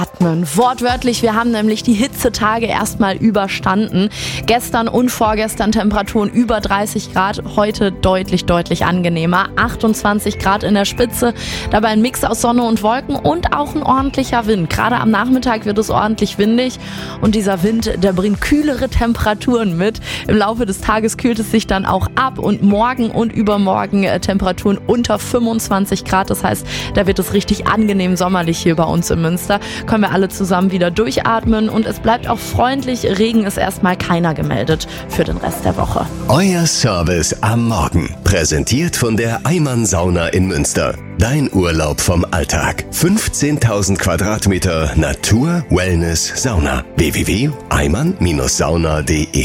durchatmen. Wortwörtlich, wir haben nämlich die Hitzetage erstmal überstanden. Gestern und vorgestern Temperaturen über 30 Grad, heute deutlich angenehmer. 28 Grad in der Spitze, dabei ein Mix aus Sonne und Wolken und auch ein ordentlicher Wind. Gerade am Nachmittag wird es ordentlich windig und dieser Wind, der bringt kühlere Temperaturen mit. Im Laufe des Tages kühlt es sich dann auch ab und morgen und übermorgen Temperaturen unter 25 Grad. Das heißt, da wird es richtig angenehm sommerlich hier bei uns in Münster. Können wir alle zusammen wieder durchatmen und es bleibt auch freundlich. Regen ist erstmal keiner gemeldet für den Rest der Woche. Euer Service am Morgen. Präsentiert von der Eimann Sauna in Münster. Dein Urlaub vom Alltag. 15.000 Quadratmeter Natur, Wellness, Sauna. www.eimann-sauna.de